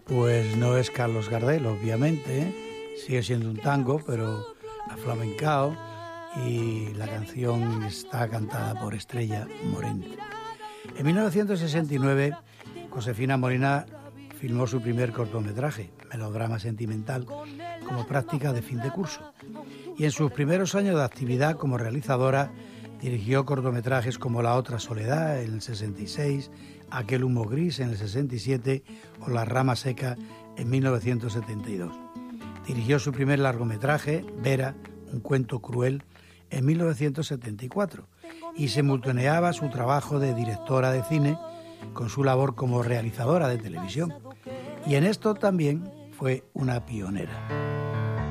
Pues no es Carlos Gardel, obviamente, ¿eh? Sigue siendo un tango, pero aflamencao, y la canción está cantada por Estrella Morente. En 1969, Josefina Molina filmó su primer cortometraje, Melodrama sentimental, como práctica de fin de curso. Y en sus primeros años de actividad como realizadora, dirigió cortometrajes como La otra soledad en el 66, Aquel humo gris en el 67 o La rama seca en 1972. Dirigió su primer largometraje, Vera, un cuento cruel, en 1974 y simultaneaba su trabajo de directora de cine con su labor como realizadora de televisión. Y en esto también fue una pionera.